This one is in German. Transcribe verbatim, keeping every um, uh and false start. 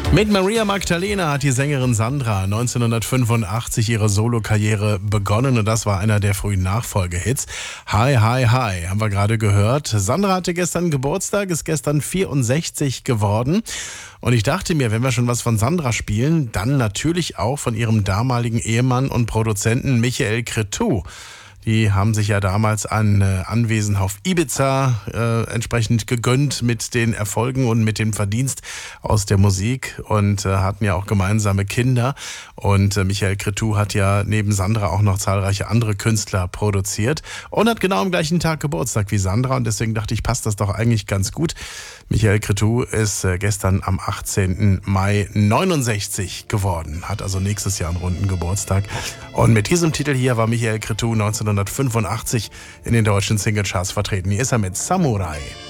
Mit Maria Magdalena hat die Sängerin Sandra neunzehnhundertfünfundachtzig ihre Solokarriere begonnen und das war einer der frühen Nachfolgehits. Hi, hi, hi, haben wir gerade gehört. Sandra hatte gestern Geburtstag, ist gestern vierundsechzig geworden. Und ich dachte mir, wenn wir schon was von Sandra spielen, dann natürlich auch von ihrem damaligen Ehemann und Produzenten Michael Cretu. Die haben sich ja damals ein äh, Anwesen auf Ibiza äh, entsprechend gegönnt mit den Erfolgen und mit dem Verdienst aus der Musik und äh, hatten ja auch gemeinsame Kinder. Und äh, Michael Cretu hat ja neben Sandra auch noch zahlreiche andere Künstler produziert und hat genau am gleichen Tag Geburtstag wie Sandra. Und deswegen dachte ich, passt das doch eigentlich ganz gut. Michael Cretu ist äh, gestern am achtzehnten Mai neunundsechzig geworden, hat also nächstes Jahr einen runden Geburtstag. Und mit diesem Titel hier war Michael Cretu neunzehnhundertfünfundachtzig in den deutschen Singlecharts vertreten. Hier ist er mit Samurai.